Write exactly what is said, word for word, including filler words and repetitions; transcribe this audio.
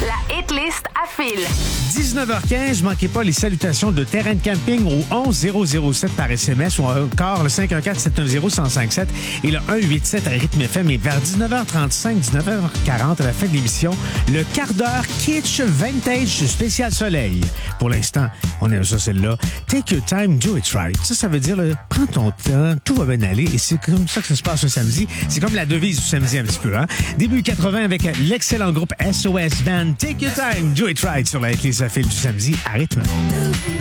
La hitlist à Phil. dix-neuf heures quinze, manquez pas les salutations de Terrain de camping au onze zéro zéro sept par S M S ou encore le cinq un quatre sept un zéro un zéro cinq sept et le un huit sept à Rythme F M. Et vers dix-neuf heures trente-cinq, dix-neuf heures quarante à la fin de l'émission, le quart d'heure Kitsch Vintage spécial soleil. Pour l'instant, on aime ça celle-là. Take your time, do it right. Ça, ça veut dire, là, prends ton temps, tout va bien aller et c'est comme ça que ça se passe ce samedi. C'est comme la devise du samedi un petit peu, hein? Début quatre-vingts avec l'excellent groupe S O S Band. Take your time, do it right sur la hitlist à Phil du samedi à Rythme.